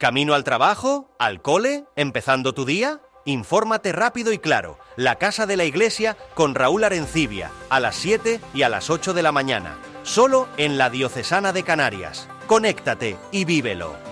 ¿Camino al trabajo? ¿Al cole? ¿Empezando tu día? Infórmate rápido y claro. La Casa de la Iglesia con Raúl Arencibia, a las 7 y a las 8 de la mañana. Solo en la Diocesana de Canarias. Conéctate y vívelo.